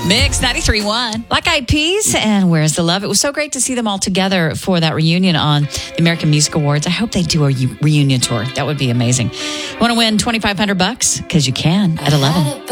Mix 93.1. Black Eyed Peas and Where's the Love? It was so great to see them all together for that reunion on the American Music Awards. I hope they do a reunion tour. That would be amazing. You want to win $2,500? Because you can at 11.